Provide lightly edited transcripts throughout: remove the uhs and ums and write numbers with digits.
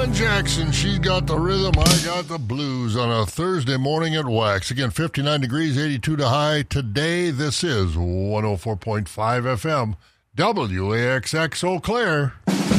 Alan Jackson, she's got the rhythm, I got the blues on a Thursday morning at Wax. Again, 59 degrees, 82 to high. Today, this is 104.5 FM, WAXX Eau Claire.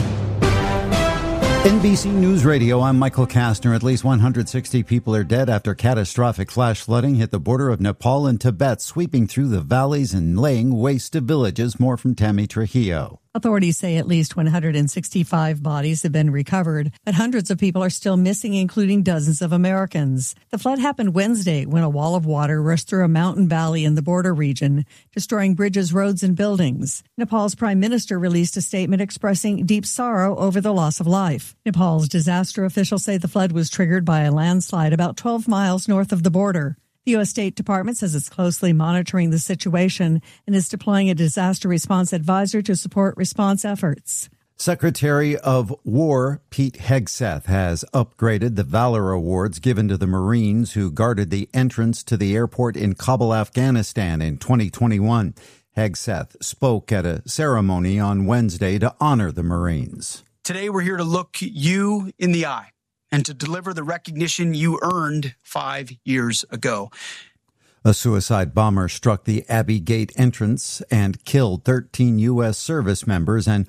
NBC News Radio, I'm Michael Kastner. At least 160 people are dead after catastrophic flash flooding hit the border of Nepal and Tibet, sweeping through the valleys and laying waste to villages. More from Tammy Trujillo. Authorities say at least 165 bodies have been recovered, but hundreds of people are still missing, including dozens of Americans. The flood happened Wednesday when a wall of water rushed through a mountain valley in the border region, destroying bridges, roads, and buildings. Nepal's prime minister released a statement expressing deep sorrow over the loss of life. Nepal's disaster officials say the flood was triggered by a landslide about 12 miles north of the border. The U.S. State Department says it's closely monitoring the situation and is deploying a disaster response advisor to support response efforts. Secretary of War Pete Hegseth has upgraded the Valor Awards given to the Marines who guarded the entrance to the airport in Kabul, Afghanistan in 2021. Hegseth spoke at a ceremony on Wednesday to honor the Marines. Today we're here to look you in the eye and to deliver the recognition you earned 5 years ago. A suicide bomber struck the Abbey Gate entrance and killed 13 U.S. service members and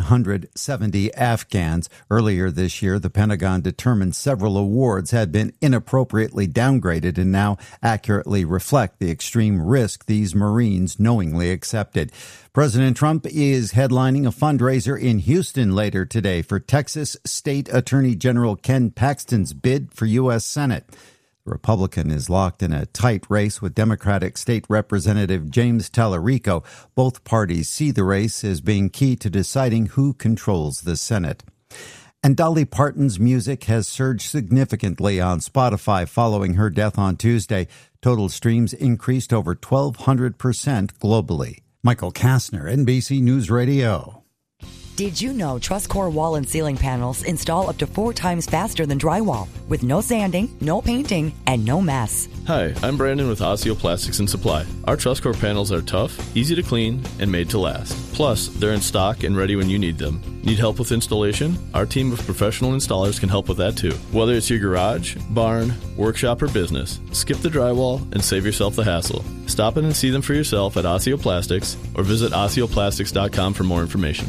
170 Afghans. Earlier this year, the Pentagon determined several awards had been inappropriately downgraded and now accurately reflect the extreme risk these Marines knowingly accepted. President Trump is headlining a fundraiser in Houston later today for Texas State Attorney General Ken Paxton's bid for U.S. Senate. The Republican is locked in a tight race with Democratic State Representative James Tallarico. Both parties see the race as being key to deciding who controls the Senate. And Dolly Parton's music has surged significantly on Spotify following her death on Tuesday. Total streams increased over 1,200% globally. Michael Kastner, NBC News Radio. Did you know TrustCore wall and ceiling panels install up to 4 times faster than drywall with no sanding, no painting, and no mess? Hi, I'm Brandon with Osseo Plastics and Supply. Our TrustCore panels are tough, easy to clean, and made to last. Plus, they're in stock and ready when you need them. Need help with installation? Our team of professional installers can help with that too. Whether it's your garage, barn, workshop, or business, skip the drywall and save yourself the hassle. Stop in and see them for yourself at Osseo Plastics or visit OsseoPlastics.com for more information.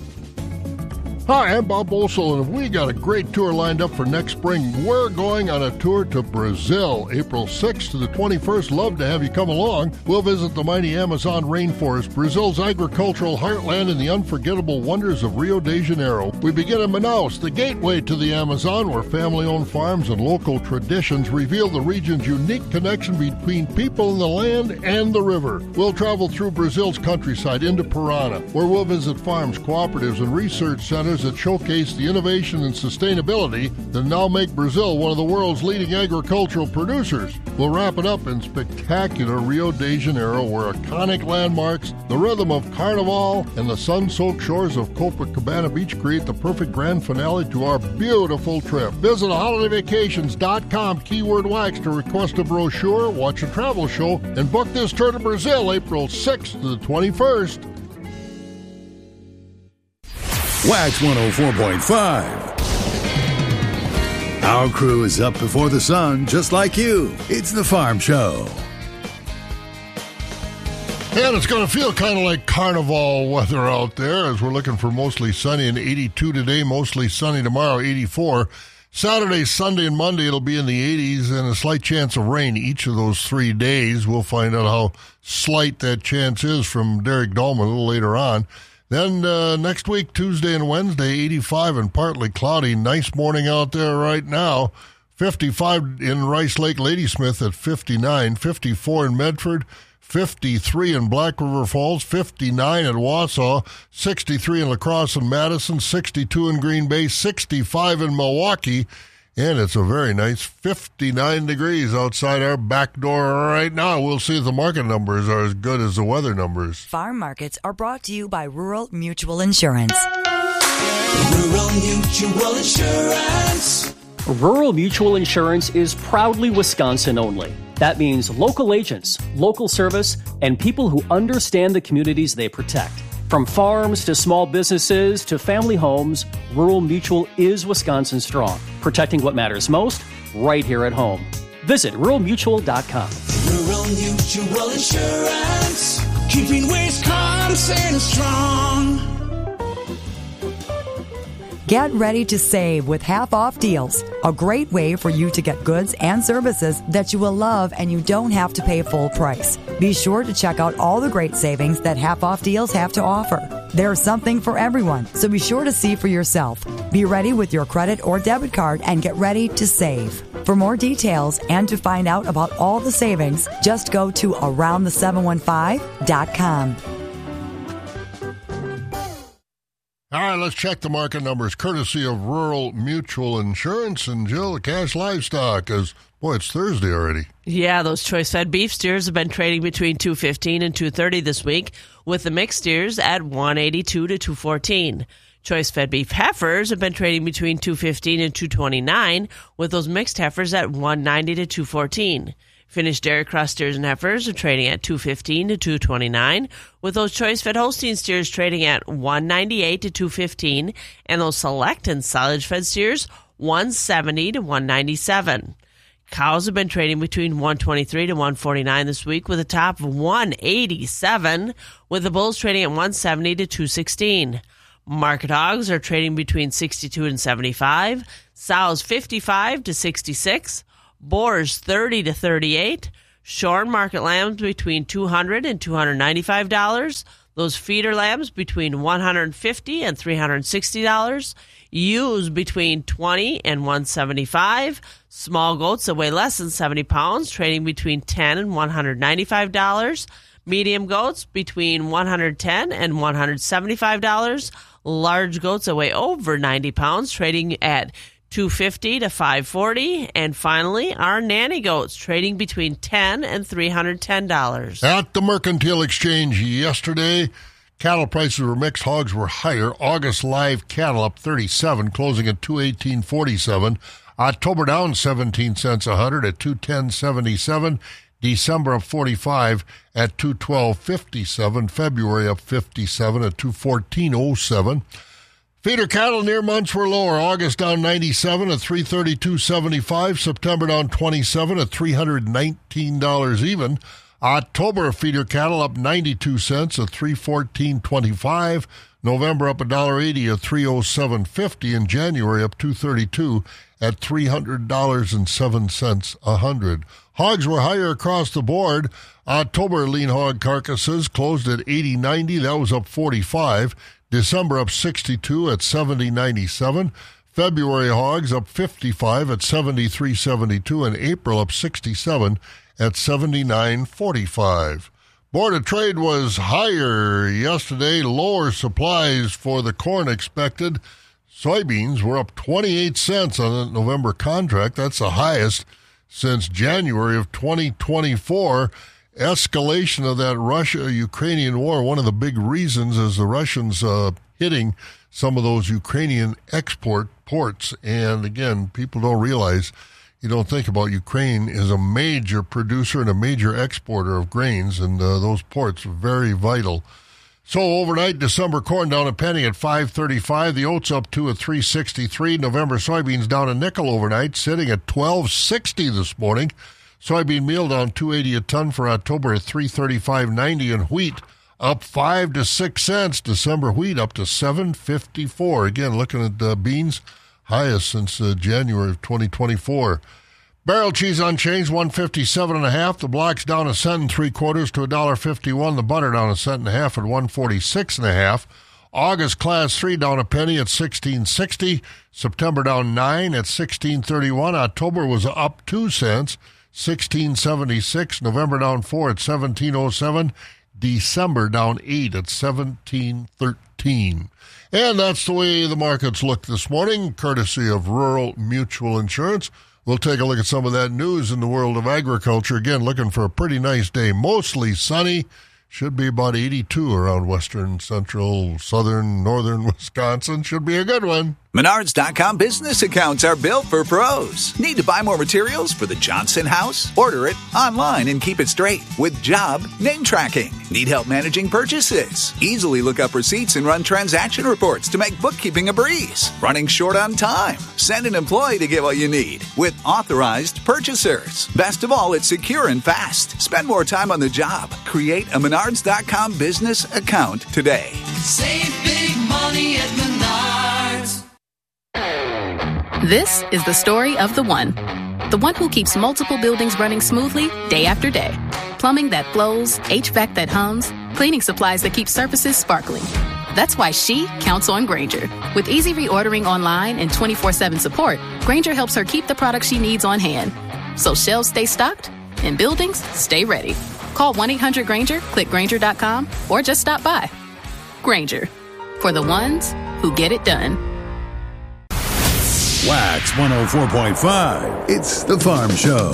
Hi, I'm Bob Bolsel, and we got a great tour lined up for next spring. We're going on a tour to Brazil, April 6th to the 21st. Love to have you come along. We'll visit the mighty Amazon rainforest, Brazil's agricultural heartland, and the unforgettable wonders of Rio de Janeiro. We begin in Manaus, the gateway to the Amazon, where family-owned farms and local traditions reveal the region's unique connection between people and the land and the river. We'll travel through Brazil's countryside into Parana, where we'll visit farms, cooperatives, and research centers that showcase the innovation and sustainability that now make Brazil one of the world's leading agricultural producers. We'll wrap it up in spectacular Rio de Janeiro, where iconic landmarks, the rhythm of Carnival, and the sun-soaked shores of Copacabana Beach create the perfect grand finale to our beautiful trip. Visit holidayvacations.com, keyword wax, to request a brochure, watch a travel show, and book this tour to Brazil April 6th to the 21st. Wax 104.5. Our crew is up before the sun, just like you. It's the Farm Show. And it's going to feel kind of like carnival weather out there, as we're looking for mostly sunny and 82 today, mostly sunny tomorrow, 84. Saturday, Sunday, and Monday, it'll be in the 80s and a slight chance of rain each of those 3 days. We'll find out how slight that chance is from Derek Dahlman a little later on. Then next week, Tuesday and Wednesday, 85 and partly cloudy. Nice morning out there right now. 55 in Rice Lake, Ladysmith at 59. 54 in Medford. 53 in Black River Falls. 59 at Wausau. 63 in La Crosse and Madison. 62 in Green Bay. 65 in Milwaukee. And it's a very nice 59 degrees outside our back door right now. We'll see if the market numbers are as good as the weather numbers. Farm markets are brought to you by Rural Mutual Insurance. Rural Mutual Insurance. Rural Mutual Insurance is proudly Wisconsin only. That means local agents, local service, and people who understand the communities they protect. From farms to small businesses to family homes, Rural Mutual is Wisconsin strong, protecting what matters most right here at home. Visit ruralmutual.com. Rural Mutual Insurance, keeping Wisconsin strong. Get ready to save with half-off deals, a great way for you to get goods and services that you will love and you don't have to pay full price. Be sure to check out all the great savings that half-off deals have to offer. There's something for everyone, so be sure to see for yourself. Be ready with your credit or debit card and get ready to save. For more details and to find out about all the savings, just go to aroundthe715.com. All right, let's check the market numbers courtesy of Rural Mutual Insurance. And Jill, the cash livestock is, boy, it's Thursday already. Yeah, those choice-fed beef steers have been trading between $2.15 and $2.30 this week, with the mixed steers at $1.82 to $2.14. Choice-fed beef heifers have been trading between $2.15 and $2.29, with those mixed heifers at $1.90 to $2.14. Finished dairy cross steers and heifers are trading at $2.15 to $2.29, with those choice-fed Holstein steers trading at $1.98 to $2.15, and those select and silage-fed steers $1.70 to $1.97. Cows have been trading between $1.23 to $1.49 this week, with a top of $1.87, with the bulls trading at $1.70 to $2.16. Market hogs are trading between $62 and $75, sows $55 to $66, boars $30 to $38, shorn market lambs between $200 and $295, those feeder lambs between $150 and $360, ewes between $20 and $175, small goats that weigh less than 70 pounds trading between $10 and $195, medium goats between $110 and $175, large goats that weigh over 90 pounds trading at $250 to $540, and finally, our nanny goats trading between $10 and $310. At the Mercantile Exchange yesterday, cattle prices were mixed. Hogs were higher. August live cattle up 37, closing at $218.47. October down 17 cents a hundred at $210.77. December up 45 at $212.57. February up 57 at $214.07. Feeder cattle near months were lower. August down 97 at $332.75. September down 27 at $319 even. October feeder cattle up 92 cents at $314.25. November up $1.80 at $307.50. And January up $232 at $300.07 a hundred. Hogs were higher across the board. October lean hog carcasses closed at $80.90. That was up 45. December up 62 at $70.97. February hogs up 55 at $73.72, and April up 67 at $79.45. Board of Trade was higher yesterday. Lower supplies for the corn expected. Soybeans were up 28 cents on the November contract. That's the highest since January of 2024. Escalation of that Russia-Ukrainian war, one of the big reasons is the Russians hitting some of those Ukrainian export ports. And again, people don't realize, you don't think about Ukraine as a major producer and a major exporter of grains, and those ports are very vital. So overnight, December corn down a penny at $5.35. The oats up 2 at $3.63. November soybeans down a nickel overnight, sitting at $12.60 this morning. Soybean meal down $2.80 a ton for October at $335.90, and wheat up 5 to 6 cents. December wheat up to $7.54. Again, looking at beans, highest since January of 2024. Barrel cheese unchanged, $1.57.5. The block's down 1 cent and 3/4 to $1.51. The butter down 1 cent and a half at $1.46.5. August class 3 down a penny at $16.60. September down 9 at $16.31. October was up 2 cents. $16.76. November down 4 at $17.07. December down 8 at $17.13. And that's the way the markets look this morning, courtesy of Rural Mutual Insurance. We'll take a look at some of that news in the world of agriculture. Again, looking for a pretty nice day. Mostly sunny. Should be about 82 around western, central, southern, northern Wisconsin. Should be a good one. Menards.com business accounts are built for pros. Need to buy more materials for the Johnson house? Order it online and keep it straight with job name tracking. Need help managing purchases? Easily look up receipts and run transaction reports to make bookkeeping a breeze. Running short on time? Send an employee to get what you need with Authorized Purchasers. Best of all, it's secure and fast. Spend more time on the job. Create a Menards.com business account today. Save big money at Menards. This is the story of the one who keeps multiple buildings running smoothly day after day. Plumbing that flows, HVAC that hums, cleaning supplies that keep surfaces sparkling. That's why she counts on Grainger. With easy reordering online and 24/7 support, Grainger helps her keep the products she needs on hand. So shelves stay stocked and buildings stay ready. Call 1-800-GRAINGER, click Grainger.com, or just stop by. Grainger, for the ones who get it done. Wax 104.5. It's The Farm Show.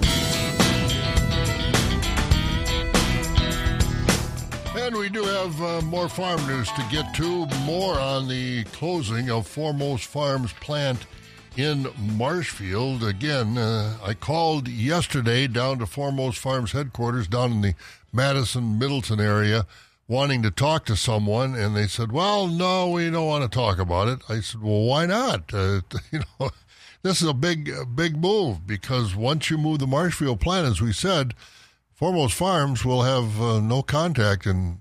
And we do have more farm news to get to. More on the closing of Foremost Farms plant in Marshfield. Again, I called yesterday down to Foremost Farms headquarters down in the Madison-Middleton area wanting to talk to someone, and they said, well, no, we don't want to talk about it. I said, well, why not? This is a big move, because once you move the Marshfield plant, as we said, Foremost Farms will have no contact in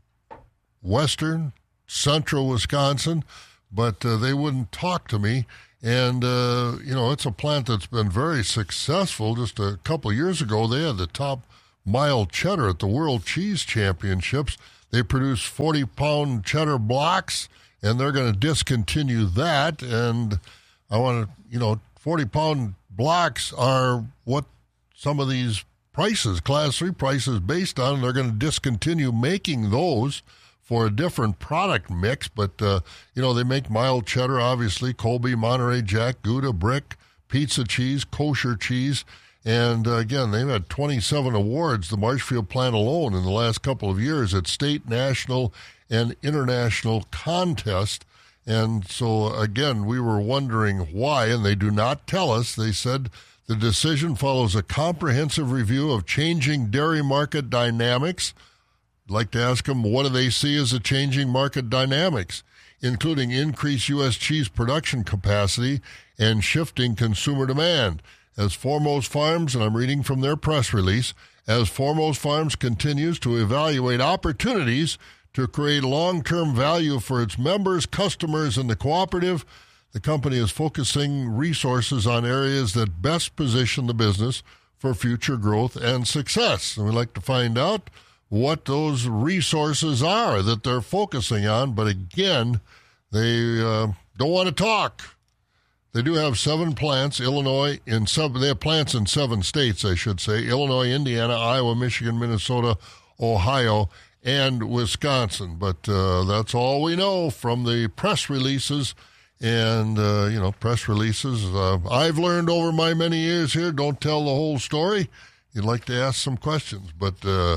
western, central Wisconsin, but they wouldn't talk to me. And, it's a plant that's been very successful. Just a couple of years ago, they had the top mild cheddar at the World Cheese Championships. They produce 40-pound cheddar blocks, and they're going to discontinue that. And I want to, 40-pound blocks are what some of these prices, Class 3 prices, based on. And they're going to discontinue making those for a different product mix. But, they make mild cheddar, obviously, Colby, Monterey Jack, Gouda, Brick, pizza cheese, kosher cheese. And, again, they've had 27 awards, the Marshfield plant alone, in the last couple of years at state, national, and international contest. And so, again, we were wondering why, and they do not tell us. They said the decision follows a comprehensive review of changing dairy market dynamics. I'd like to ask them, what do they see as the changing market dynamics, including increased U.S. cheese production capacity and shifting consumer demand? As Foremost Farms, and I'm reading from their press release, as Foremost Farms continues to evaluate opportunities to create long-term value for its members, customers, and the cooperative, the company is focusing resources on areas that best position the business for future growth and success. And we'd like to find out what those resources are that they're focusing on. But again, they don't want to talk. They do have 7 plants, they have plants in 7 states, I should say, Illinois, Indiana, Iowa, Michigan, Minnesota, Ohio, and Wisconsin. But that's all we know from the press releases. And, press releases, I've learned over my many years here, don't tell the whole story. You'd like to ask some questions, but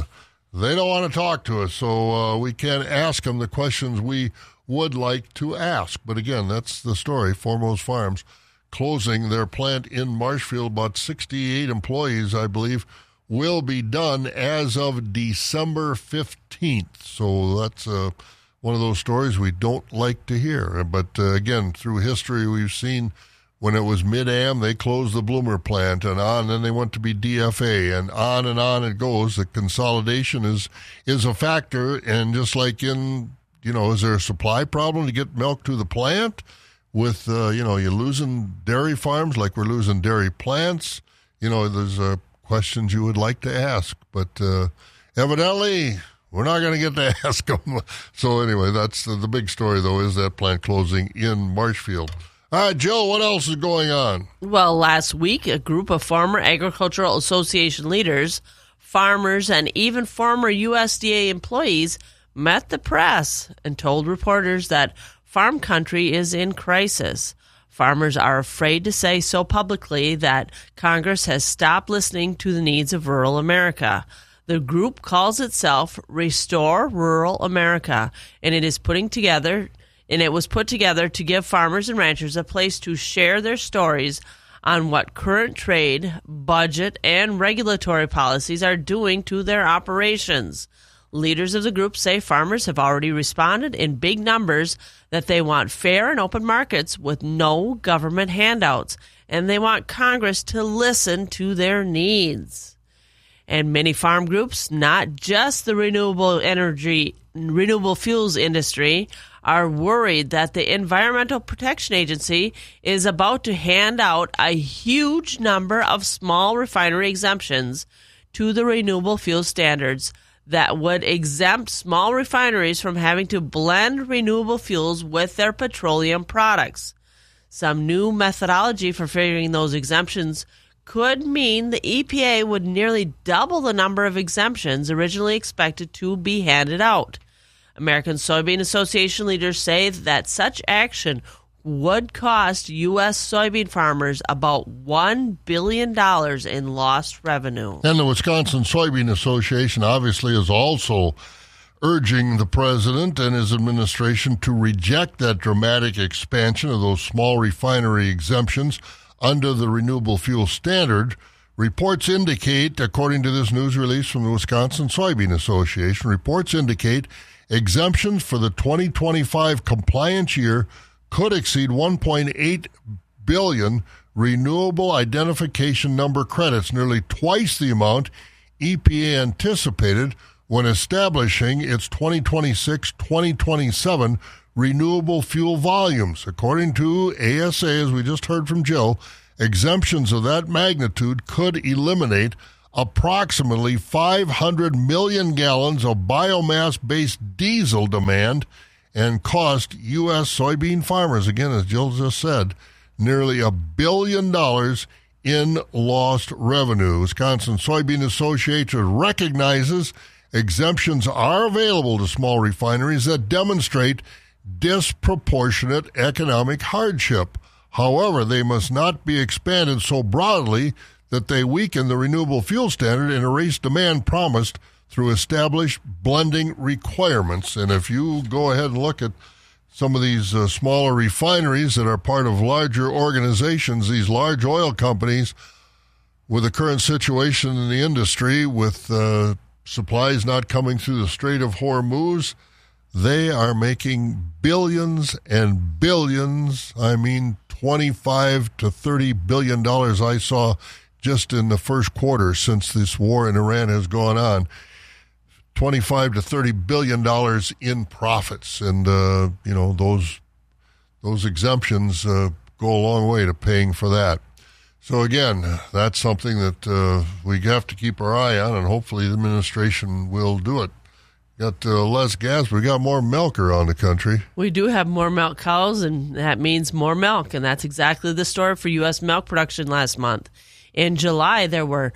they don't want to talk to us, so we can't ask them the questions we would like to ask. But again, that's the story. Foremost Farms closing their plant in Marshfield. About 68 employees, I believe, will be done as of December 15th. So that's one of those stories we don't like to hear. But again, through history, we've seen when it was Mid-Am, they closed the Bloomer plant, and then they went to be DFA, and on it goes. The consolidation is a factor, and just like in, is there a supply problem to get milk to the plant? With, you're losing dairy farms like we're losing dairy plants. There's questions you would like to ask. But evidently, we're not going to get to ask them. So anyway, that's the big story, though, is that plant closing in Marshfield. All right, Jill, what else is going on? Well, last week, a group of Farmer Agricultural Association leaders, farmers, and even former USDA employees met the press and told reporters that farm country is in crisis. Farmers are afraid to say so publicly that Congress has stopped listening to the needs of rural America. The group calls itself Restore Rural America, and it was put together to give farmers and ranchers a place to share their stories on what current trade, budget, and regulatory policies are doing to their operations. Leaders of the group say farmers have already responded in big numbers that they want fair and open markets with no government handouts, and they want Congress to listen to their needs. And many farm groups, not just the renewable fuels industry, are worried that the Environmental Protection Agency is about to hand out a huge number of small refinery exemptions to the renewable fuel standards that would exempt small refineries from having to blend renewable fuels with their petroleum products. Some new methodology for figuring those exemptions could mean the EPA would nearly double the number of exemptions originally expected to be handed out. American Soybean Association leaders say that such action would cost U.S. soybean farmers about $1 billion in lost revenue. And the Wisconsin Soybean Association obviously is also urging the president and his administration to reject that dramatic expansion of those small refinery exemptions under the renewable fuel standard. Reports indicate, according to this news release from the Wisconsin Soybean Association, reports indicate exemptions for the 2025 compliance year could exceed 1.8 billion renewable identification number credits, nearly twice the amount EPA anticipated when establishing its 2026-2027 renewable fuel volumes. According to ASA, as we just heard from Jill, exemptions of that magnitude could eliminate approximately 500 million gallons of biomass-based diesel demand and cost U.S. soybean farmers, again, as Jill just said, nearly $1 billion in lost revenue. Wisconsin Soybean Association recognizes exemptions are available to small refineries that demonstrate disproportionate economic hardship. However, they must not be expanded so broadly that they weaken the renewable fuel standard and erase demand promised through established blending requirements. And if you go ahead and look at some of these smaller refineries that are part of larger organizations, these large oil companies, with the current situation in the industry, with supplies not coming through the Strait of Hormuz, they are making billions and billions, I mean $25 to $30 billion I saw just in the first quarter since this war in Iran has gone on. $25 to $30 billion in profits. And, those exemptions go a long way to paying for that. So, again, that's something that we have to keep our eye on, and hopefully the administration will do it. Got less gas, but we got more milk around the country. We do have more milk cows, and that means more milk, and that's exactly the story for U.S. milk production last month. In July, there were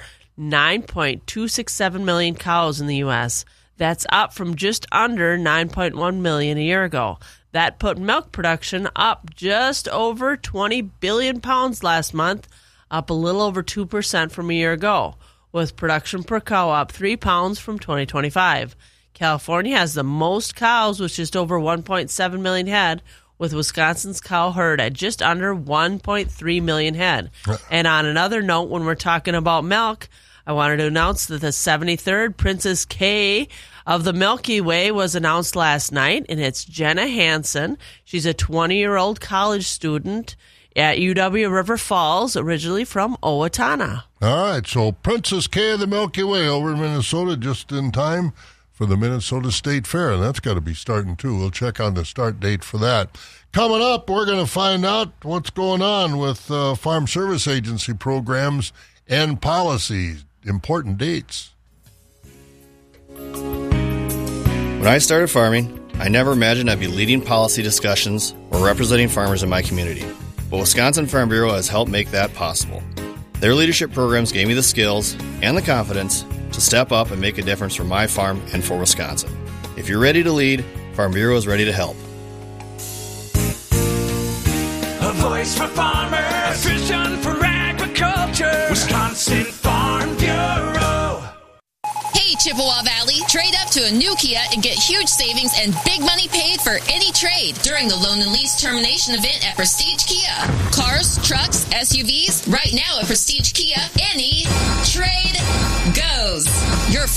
9.267 million cows in the U.S. That's up from just under 9.1 million a year ago. That put milk production up just over 20 billion pounds last month, up a little over 2% from a year ago, with production per cow up 3 pounds from 2025. California has the most cows with just over 1.7 million head, with Wisconsin's cow herd at just under 1.3 million head. And on another note, when we're talking about milk, I wanted to announce that the 73rd Princess K of the Milky Way was announced last night, and it's Jenna Hansen. She's a 20-year-old college student at UW River Falls, originally from Owatonna. All right, so Princess K of the Milky Way over in Minnesota, just in time for the Minnesota State Fair, and that's got to be starting too. We'll check on the start date for that. Coming up, we're going to find out what's going on with Farm Service Agency programs and policies. Important dates. When I started farming, I never imagined I'd be leading policy discussions or representing farmers in my community. But Wisconsin Farm Bureau has helped make that possible. Their leadership programs gave me the skills and the confidence to step up and make a difference for my farm and for Wisconsin. If you're ready to lead, Farm Bureau is ready to help. A voice for farmers, a vision for agriculture, Wisconsin Farm Bureau. Hey, Chippewa Valley, trade up to a new Kia and get huge savings and big money paid for any trade during the loan and lease termination event at Prestige Kia. Cars, trucks, SUVs, right now at Prestige Kia, any trade goes. Your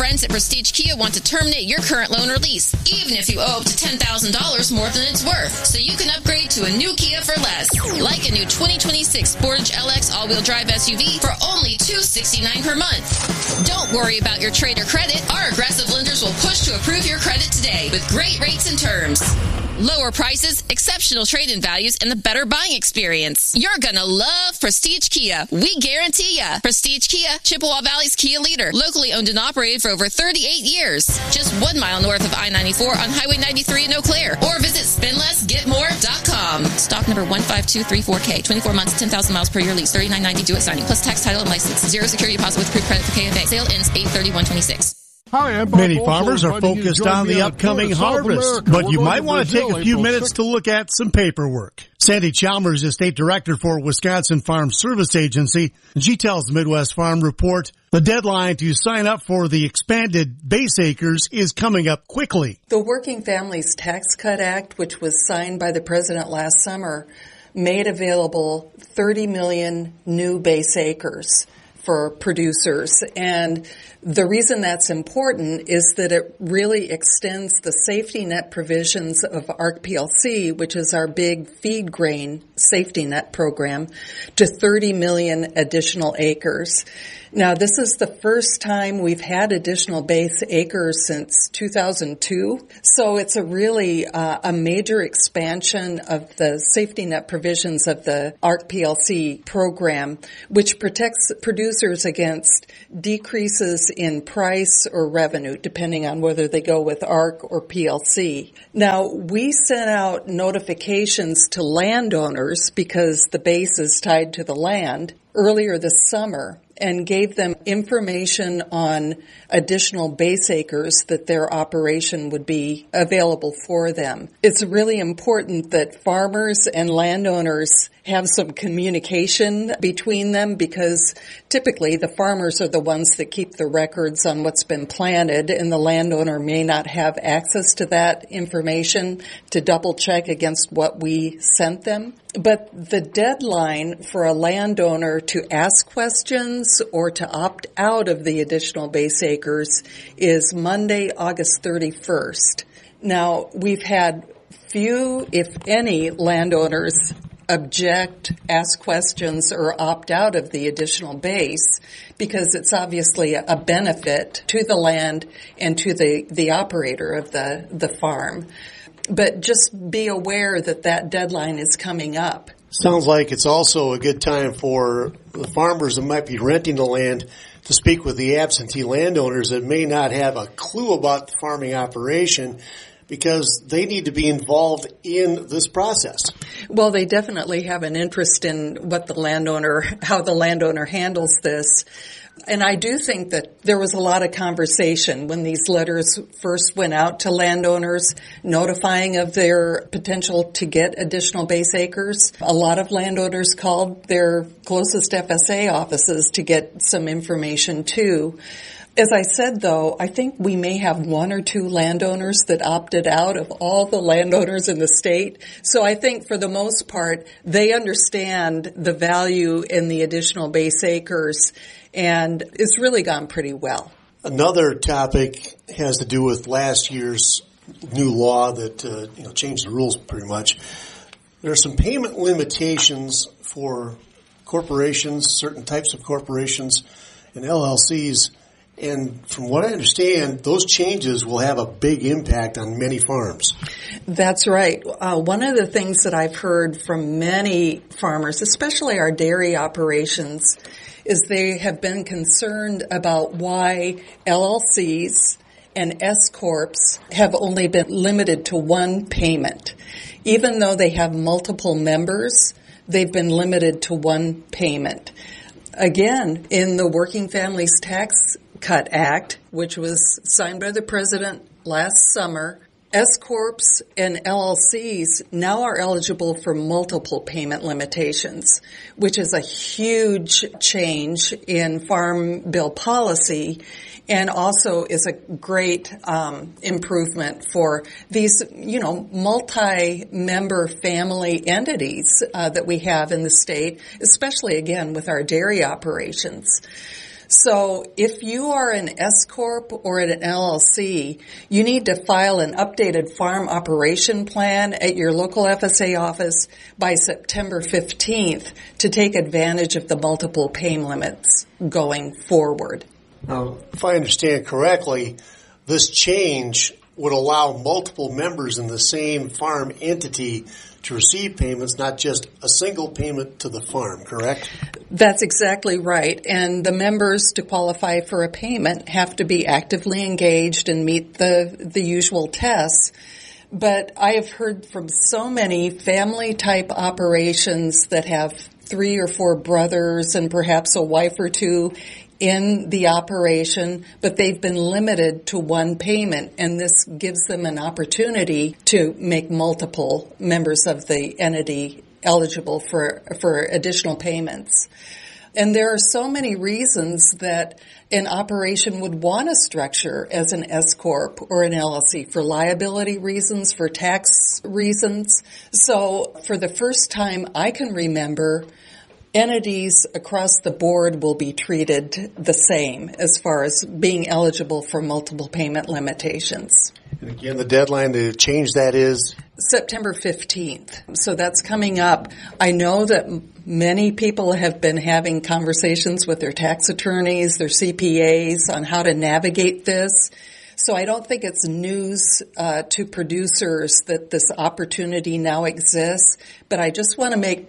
friends at Prestige Kia want to terminate your current loan or lease, even if you owe up to $10,000 more than it's worth, so you can upgrade to a new Kia for less. Like a new 2026 Sportage LX all-wheel drive SUV for only $269 per month. Don't worry about your trade or credit. Our aggressive lenders will push to approve your credit today with great rates and terms. Lower prices, exceptional trade-in values, and the better buying experience. You're gonna love Prestige Kia. We guarantee ya. Prestige Kia, Chippewa Valley's Kia leader. Locally owned and operated for over 38 years. Just 1 mile north of I-94 on Highway 93 in Eau Claire. Or visit spendlessgetmore.com. Stock number 15234K. 24 months, 10,000 miles per year lease. $39.90 due at signing. Plus tax, title, and license. Zero security deposit with approved credit for KFA. Sale ends 8/31/26. Hi, I'm Bob Many Olson, farmers are inviting you to focused join on me the on upcoming tour to South harvest, America. but We're you going might to want to take Brazil a few April minutes 6th. to look at some paperwork. Sandy Chalmers is State Director for Wisconsin Farm Service Agency, and she tells the Midwest Farm Report the deadline to sign up for the expanded base acres is coming up quickly. The Working Families Tax Cut Act, which was signed by the President last summer, made available 30 million new base acres for producers. And the reason that's important is that it really extends the safety net provisions of ARC PLC, which is our big feed grain safety net program, to 30 million additional acres. Now, this is the first time we've had additional base acres since 2002. So it's a really a major expansion of the safety net provisions of the ARC PLC program, which protects producers against decreases in price or revenue, depending on whether they go with ARC or PLC. Now, we sent out notifications to landowners because the base is tied to the land earlier this summer, and gave them information on additional base acres that their operation would be available for them. It's really important that farmers and landowners have some communication between them, because typically the farmers are the ones that keep the records on what's been planted, and the landowner may not have access to that information to double check against what we sent them. But the deadline for a landowner to ask questions or to opt out of the additional base acres is Monday, August 31st. Now, we've had few, if any, landowners object, ask questions, or opt out of the additional base, because it's obviously a benefit to the land and to the operator of the farm. But just be aware that that deadline is coming up. Sounds like it's also a good time for the farmers that might be renting the land to speak with the absentee landowners that may not have a clue about the farming operation, because they need to be involved in this process. Well, they definitely have an interest in how the landowner handles this. And I do think that there was a lot of conversation when these letters first went out to landowners, notifying of their potential to get additional base acres. A lot of landowners called their closest FSA offices to get some information too. As I said, though, I think we may have 1 or 2 landowners that opted out of all the landowners in the state. So I think for the most part, they understand the value in the additional base acres, and it's really gone pretty well. Another topic has to do with last year's new law that changed the rules pretty much. There are some payment limitations for corporations, certain types of corporations, and LLCs. And from what I understand, those changes will have a big impact on many farms. That's right. One of the things that I've heard from many farmers, especially our dairy operations, is they have been concerned about why LLCs and S-Corps have only been limited to one payment. Even though they have multiple members, they've been limited to one payment. Again, in the Working Families Tax Cut Act, which was signed by the President last summer, S-Corps and LLCs now are eligible for multiple payment limitations, which is a huge change in Farm Bill policy, and also is a great improvement for these, multi-member family entities that we have in the state, especially, again, with our dairy operations. So if you are an S-Corp or an LLC, you need to file an updated farm operation plan at your local FSA office by September 15th to take advantage of the multiple payment limits going forward. Now, if I understand correctly, this change would allow multiple members in the same farm entity to receive payments, not just a single payment to the farm, correct? That's exactly right. And the members, to qualify for a payment, have to be actively engaged and meet the usual tests. But I have heard from so many family-type operations that have 3 or 4 brothers and perhaps a wife or two in the operation, but they've been limited to one payment, and this gives them an opportunity to make multiple members of the entity eligible for additional payments. And there are so many reasons that an operation would want to structure as an S-Corp or an LLC, for liability reasons, for tax reasons. So for the first time I can remember, entities across the board will be treated the same as far as being eligible for multiple payment limitations. And again, the deadline to change that is? September 15th. So that's coming up. I know that many people have been having conversations with their tax attorneys, their CPAs on how to navigate this. So I don't think it's news to producers that this opportunity now exists, but I just want to make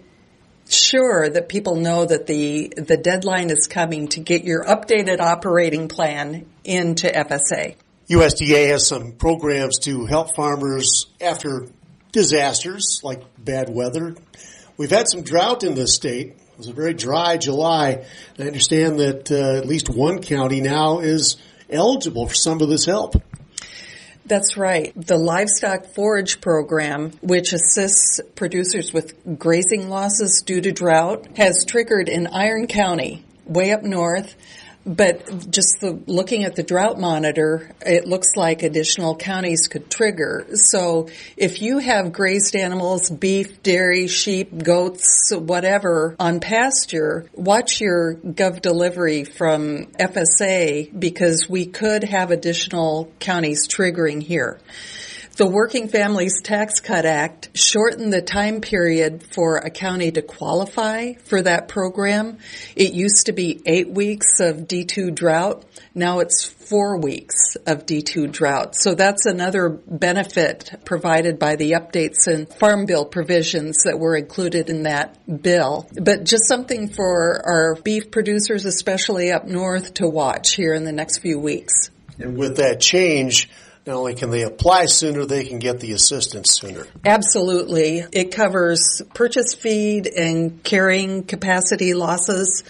sure that people know that the deadline is coming to get your updated operating plan into FSA. USDA has some programs to help farmers after disasters like bad weather. We've had some drought in this state. It was a very dry July. I understand that at least one county now is eligible for some of this help. That's right. The Livestock Forage Program, which assists producers with grazing losses due to drought, has triggered in Iron County, way up north. But just looking at the drought monitor, it looks like additional counties could trigger. So if you have grazed animals, beef, dairy, sheep, goats, whatever, on pasture, watch your Gov delivery from FSA, because we could have additional counties triggering here. The Working Families Tax Cut Act shortened the time period for a county to qualify for that program. It used to be 8 weeks of D2 drought. Now it's 4 weeks of D2 drought. So that's another benefit provided by the updates and Farm Bill provisions that were included in that bill. But just something for our beef producers, especially up north, to watch here in the next few weeks. And with that change, not only can they apply sooner, they can get the assistance sooner. Absolutely. It covers purchase feed and carrying capacity losses.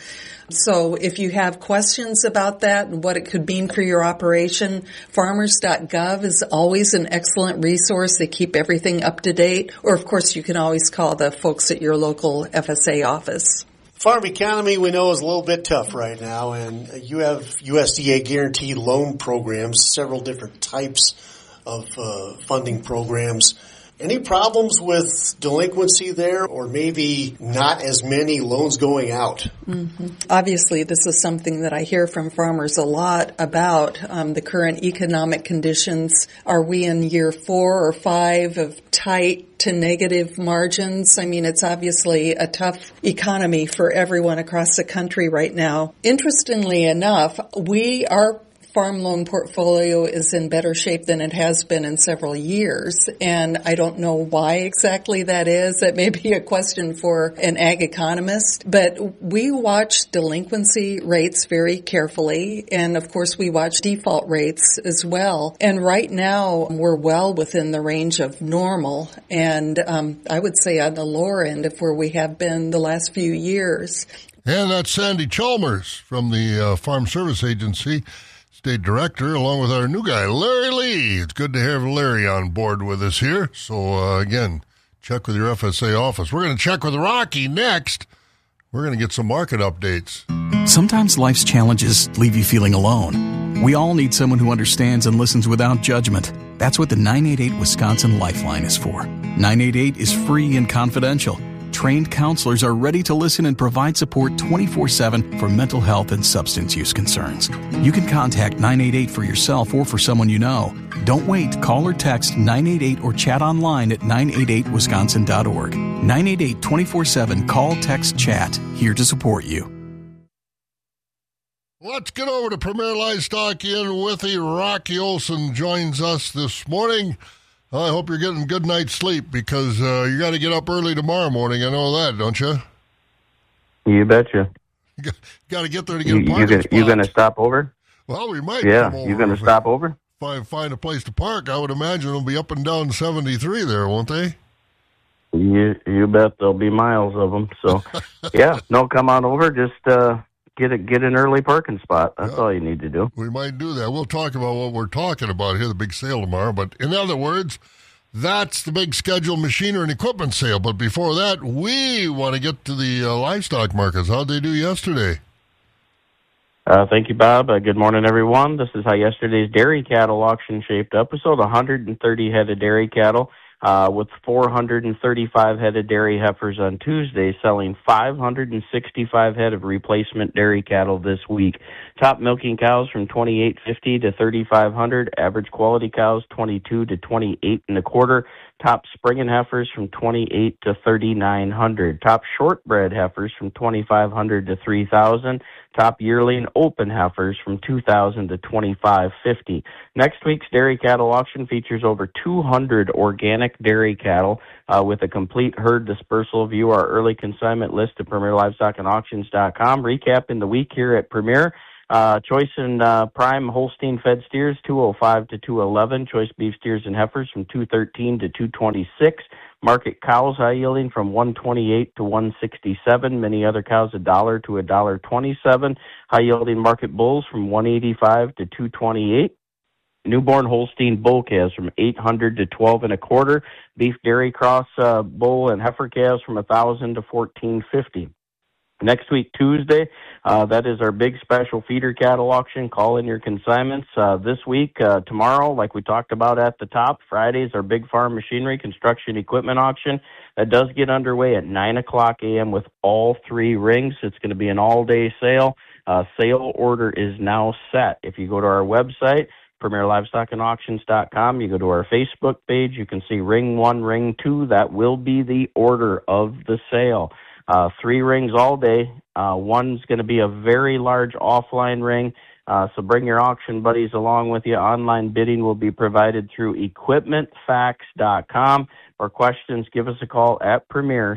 So if you have questions about that and what it could mean for your operation, farmers.gov is always an excellent resource. They keep everything up to date. Or, of course, you can always call the folks at your local FSA office. Farm economy, we know, is a little bit tough right now, and you have USDA guaranteed loan programs, several different types of funding programs. Any problems with delinquency there, or maybe not as many loans going out? Mm-hmm. Obviously, this is something that I hear from farmers a lot about, the current economic conditions. Are we in year 4 or 5 of tight to negative margins? I mean, it's obviously a tough economy for everyone across the country right now. Interestingly enough, our farm loan portfolio is in better shape than it has been in several years, and I don't know why exactly that is. That may be a question for an ag economist, but we watch delinquency rates very carefully, and of course we watch default rates as well. And right now we're well within the range of normal, and I would say on the lower end of where we have been the last few years. And that's Sandy Chalmers from the Farm Service Agency, State Director, along with our new guy, Larry Lee. It's good to have Larry on board with us here. So, again, check with your FSA office. We're going to check with Rocky next. We're going to get some market updates. Sometimes life's challenges leave you feeling alone. We all need someone who understands and listens without judgment. That's what the 988 Wisconsin Lifeline is for. 988 is free and confidential. trained counselors are ready to listen and provide support 24/7 for mental health and substance use concerns. You can contact 988 for yourself or for someone you know. Don't wait. Call or text 988 or chat online at 988wisconsin.org. 988 24/7. Call, text, chat. Here to support you. Let's get over to Premier Livestock in Withy. Rocky Olson joins us this morning. I hope you're getting a good night's sleep because you got to get up early tomorrow morning. I know that, don't you? You betcha. You got to get there to get a parking spot. You going to stop over? Well, we might. Yeah, you going to stop over? If I find a place to park, I would imagine it'll be up and down 73 there, won't they? You bet there'll be miles of them. So, yeah, no, come on over. Just get an early parking spot. That's all you need to do. We might do that. We'll talk about what we're talking about here, the big sale tomorrow. But in other words, that's the big scheduled machinery and equipment sale. But before that, we want to get to the livestock markets. How'd they do yesterday? Thank you, Bob. Good morning, everyone. This is how yesterday's dairy cattle auction shaped up. We sold 130 head of dairy cattle, with 435 head of dairy heifers on Tuesday, selling 565 head of replacement dairy cattle this week. Top milking cows from $2,850 to $3,500. Average quality cows $22 to $28.25. Top springing heifers from $2,800 to $3,900. Top shortbred heifers from $2,500 to $3,000. Top yearling open heifers from $2,000 to $2,550. Next week's dairy cattle auction features over 200 organic dairy cattle with a complete herd dispersal. View our early consignment list at PremierLivestockAndAuctions.com. Recapping the week here at Premier. Choice and prime Holstein fed steers, 205 to 211. Choice beef steers and heifers from 213 to 226. Market cows high yielding from 128 to 167. Many other cows $1 to $1.27. High yielding market bulls from 185 to 228. Newborn Holstein bull calves from 800 to 12.25. Beef dairy cross bull and heifer calves from 1,000 to 1450. Next week, Tuesday, that is our big special feeder cattle auction. Call in your consignments. This week, tomorrow, like we talked about at the top, Friday's our big farm machinery construction equipment auction. That does get underway at 9 o'clock a.m. with all three rings. It's going to be an all-day sale. Sale order is now set. If you go to our website, PremierLivestockAndAuctions.com, you go to our Facebook page, you can see Ring 1, Ring 2. That will be the order of the sale. 3 rings all day. One's going to be a very large offline ring, so bring your auction buddies along with you. Online bidding will be provided through equipmentfacts.com. For questions, give us a call at Premier,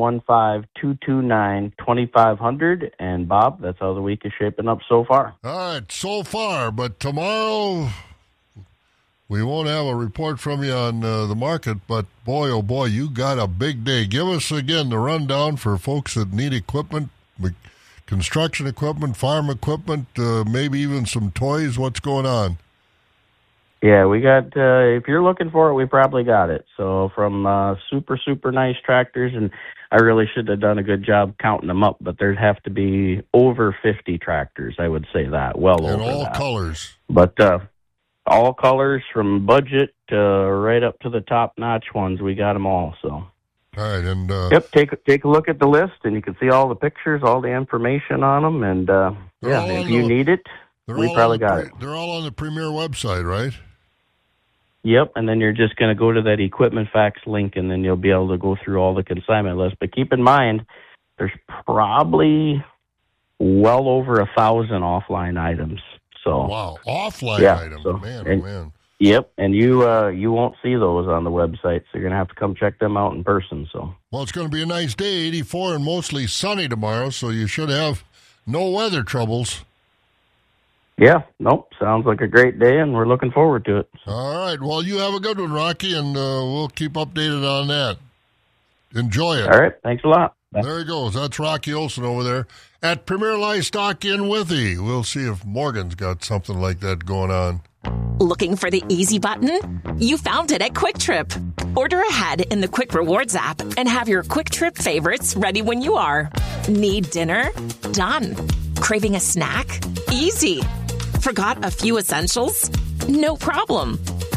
715-229-2500. And, Bob, that's how the week is shaping up so far. All right, so far. But tomorrow we won't have a report from you on the market, but boy, oh boy, you got a big day. Give us, again, the rundown for folks that need equipment, construction equipment, farm equipment, maybe even some toys. What's going on? Yeah, we got, if you're looking for it, we probably got it. So from super, super nice tractors, and I really should have done a good job counting them up, but there'd have to be over 50 tractors, I would say that, well over that. And all colors. But all colors from budget right up to the top-notch ones. We got them all, so. All right, and yep, take a look at the list, and you can see all the pictures, all the information on them, and yeah, if you need it, we probably got it. They're all on the Premier website, right? Yep, and then you're just going to go to that Equipment Facts link, and then you'll be able to go through all the consignment lists. But keep in mind, there's probably well over 1,000 offline items. So wow, offline items, so, man, and, man. Yep, and you won't see those on the website, so you're going to have to come check them out in person. So well, it's going to be a nice day, 84 and mostly sunny tomorrow, so you should have no weather troubles. Yeah, nope, sounds like a great day, and we're looking forward to it. All right, well, you have a good one, Rocky, and we'll keep updated on that. Enjoy it. All right, thanks a lot. There he goes. That's Rocky Olson over there at Premier Livestock in Withy. We'll see if Morgan's got something like that going on. Looking for the easy button? You found it at Quick Trip. Order ahead in the Quick Rewards app and have your Quick Trip favorites ready when you are. Need dinner? Done. Craving a snack? Easy. Forgot a few essentials? No problem.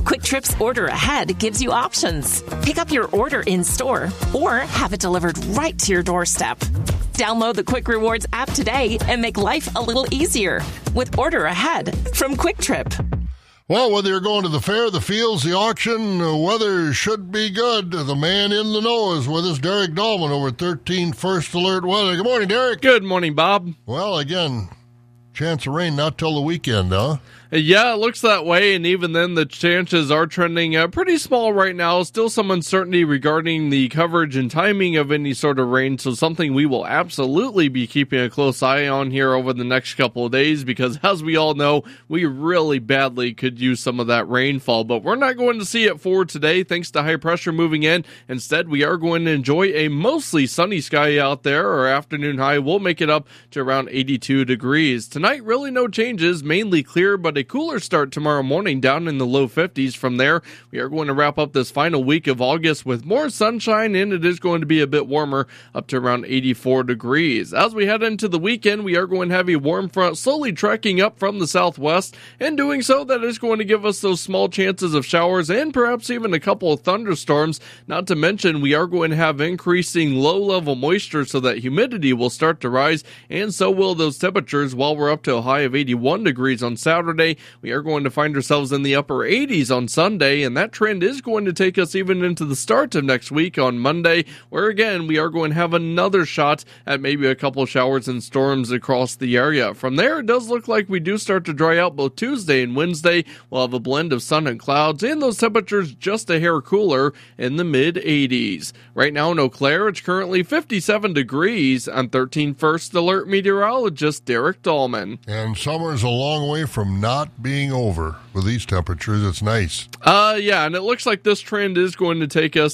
Quick Trip's Order Ahead gives you options. Pick up your order in-store or have it delivered right to your doorstep. Download the Quick Rewards app today and make life a little easier with Order Ahead from Quick Trip. Well, whether you're going to the fair, the fields, the auction, weather should be good. The man in the know is with us, Derek Dahlman, over 13 First Alert Weather. Good morning, Derek. Good morning, Bob. Well, again, chance of rain not till the weekend, huh? Yeah, it looks that way, and even then the chances are trending pretty small right now. Still some uncertainty regarding the coverage and timing of any sort of rain, so something we will absolutely be keeping a close eye on here over the next couple of days, because as we all know, we really badly could use some of that rainfall, but we're not going to see it for today thanks to high pressure moving in. Instead, we are going to enjoy a mostly sunny sky out there. Our afternoon high will make it up to around 82 degrees. Tonight, really no changes, mainly clear, but a cooler start tomorrow morning down in the low 50s. From there, we are going to wrap up this final week of August with more sunshine, and it is going to be a bit warmer, up to around 84 degrees. As we head into the weekend, we are going to have a warm front slowly trekking up from the southwest, and doing so, that is going to give us those small chances of showers and perhaps even a couple of thunderstorms. Not to mention, we are going to have increasing low-level moisture, so that humidity will start to rise, and so will those temperatures. While we're up to a high of 81 degrees on Saturday, we are going to find ourselves in the upper 80s on Sunday, and that trend is going to take us even into the start of next week on Monday, where again we are going to have another shot at maybe a couple of showers and storms across the area. From there, it does look like we do start to dry out both Tuesday and Wednesday. We'll have a blend of sun and clouds, and those temperatures just a hair cooler in the mid-80s. Right now in Eau Claire, it's currently 57 degrees. I'm 13 First Alert meteorologist Derek Dahlman. And summer's a long way from not being over. With these temperatures, it's nice. Yeah, and it looks like this trend is going to take us